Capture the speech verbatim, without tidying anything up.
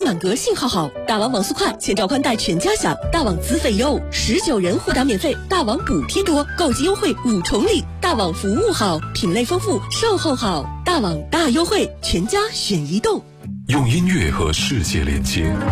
满格信号好，大王网速快，千兆宽带全家享，大网资费优，十九人互打免费，大网补贴多，购机优惠五重礼，大网服务好，品类丰富，售后好，大网大优惠，全家选移动。 用音乐和世界连接。